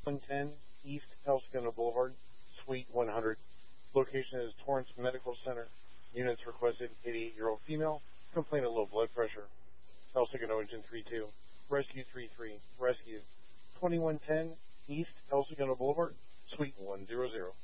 110 East El Segundo Boulevard, Suite 100. Location is Torrance Medical Center. Units requested 88-year-old female, complaint of low blood pressure. El Segundo Engine 32. Rescue 33. Rescue. 2110 East El Segundo Boulevard, Suite 100.